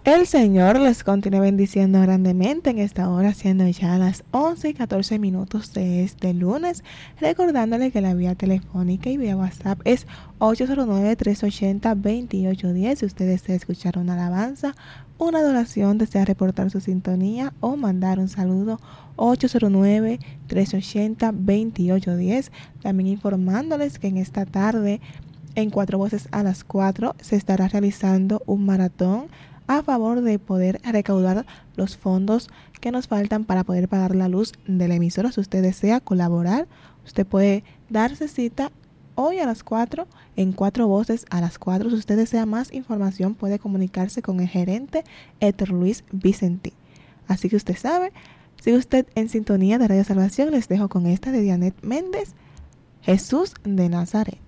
El Señor les continúe bendiciendo grandemente en esta hora, siendo ya las 11:14 de este lunes, recordándole que la vía telefónica y vía WhatsApp es 809-380-2810. Si usted desea escuchar una alabanza, una adoración, desea reportar su sintonía o mandar un saludo, 809-380-2810. También informándoles que en esta tarde, en Cuatro Voces a las 4, se estará realizando un maratón a favor de poder recaudar los fondos que nos faltan para poder pagar la luz de la emisora. Si usted desea colaborar, usted puede darse cita hoy a las 4 en Cuatro Voces a las 4. Si usted desea más información, puede comunicarse con el gerente Héctor Luis Vicentí. Así que usted sabe, sigue usted en sintonía de Radio Salvación. Les dejo con esta de Dianet Méndez, Jesús de Nazaret.